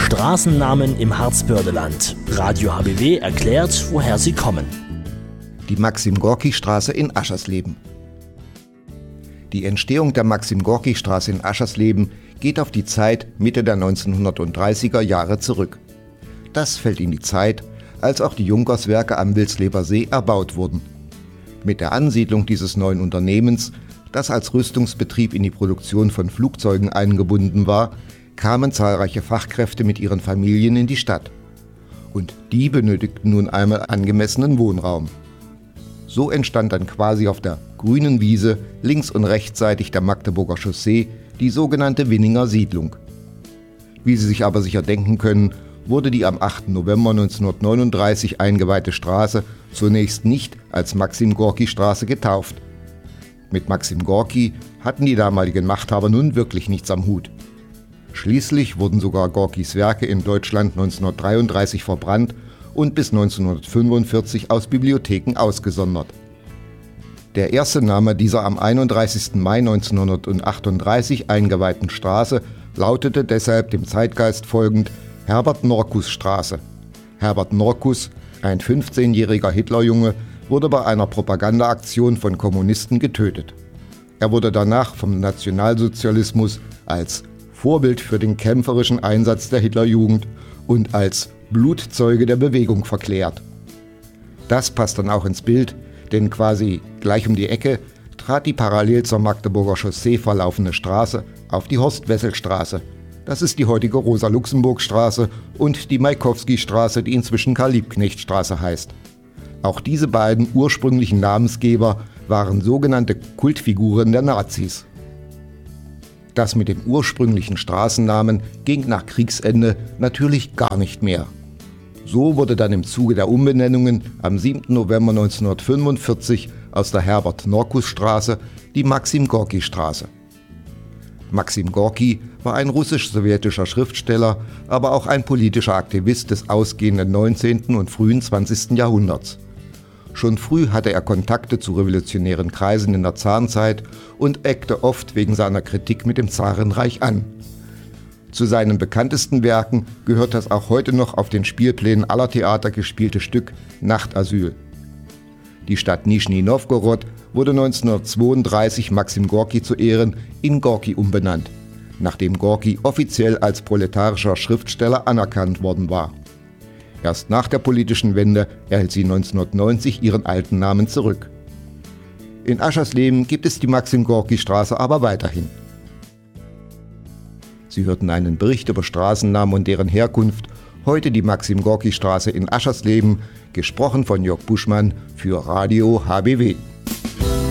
Straßennamen im Harzbördeland. Radio HBW erklärt, woher sie kommen. Die Maxim-Gorki-Straße in Aschersleben. Die Entstehung der Maxim-Gorki-Straße in Aschersleben geht auf die Zeit Mitte der 1930er Jahre zurück. Das fällt in die Zeit, als auch die Junkerswerke am Wilsleber See erbaut wurden. Mit der Ansiedlung dieses neuen Unternehmens, das als Rüstungsbetrieb in die Produktion von Flugzeugen eingebunden war, kamen zahlreiche Fachkräfte mit ihren Familien in die Stadt. Und die benötigten nun einmal angemessenen Wohnraum. So entstand dann quasi auf der grünen Wiese links und rechtsseitig der Magdeburger Chaussee die sogenannte Winninger Siedlung. Wie Sie sich aber sicher denken können, wurde die am 8. November 1939 eingeweihte Straße zunächst nicht als Maxim-Gorki-Straße getauft. Mit Maxim Gorki hatten die damaligen Machthaber nun wirklich nichts am Hut. Schließlich wurden sogar Gorkis Werke in Deutschland 1933 verbrannt und bis 1945 aus Bibliotheken ausgesondert. Der erste Name dieser am 31. Mai 1938 eingeweihten Straße lautete deshalb dem Zeitgeist folgend Herbert-Norkus-Straße. Herbert Norkus, ein 15-jähriger Hitlerjunge, wurde bei einer Propagandaaktion von Kommunisten getötet. Er wurde danach vom Nationalsozialismus als Vorbild für den kämpferischen Einsatz der Hitlerjugend und als Blutzeuge der Bewegung verklärt. Das passt dann auch ins Bild, denn quasi gleich um die Ecke trat die parallel zur Magdeburger Chaussee verlaufende Straße auf die Horst-Wessel-Straße. Das ist die heutige Rosa-Luxemburg-Straße und die Maikowski-Straße, die inzwischen Karl-Liebknecht-Straße heißt. Auch diese beiden ursprünglichen Namensgeber waren sogenannte Kultfiguren der Nazis. Das mit dem ursprünglichen Straßennamen ging nach Kriegsende natürlich gar nicht mehr. So wurde dann im Zuge der Umbenennungen am 7. November 1945 aus der Herbert-Norkus-Straße die Maxim-Gorki-Straße. Maxim Gorki war ein russisch-sowjetischer Schriftsteller, aber auch ein politischer Aktivist des ausgehenden 19. und frühen 20. Jahrhunderts. Schon früh hatte er Kontakte zu revolutionären Kreisen in der Zarenzeit und eckte oft wegen seiner Kritik mit dem Zarenreich an. Zu seinen bekanntesten Werken gehört das auch heute noch auf den Spielplänen aller Theater gespielte Stück Nachtasyl. Die Stadt Nischni Nowgorod wurde 1932 Maxim Gorki zu Ehren in Gorki umbenannt, nachdem Gorki offiziell als proletarischer Schriftsteller anerkannt worden war. Erst nach der politischen Wende erhält sie 1990 ihren alten Namen zurück. In Aschersleben gibt es die Maxim-Gorki-Straße aber weiterhin. Sie hörten einen Bericht über Straßennamen und deren Herkunft, heute die Maxim-Gorki-Straße in Aschersleben, gesprochen von Jörg Buschmann für Radio HBW.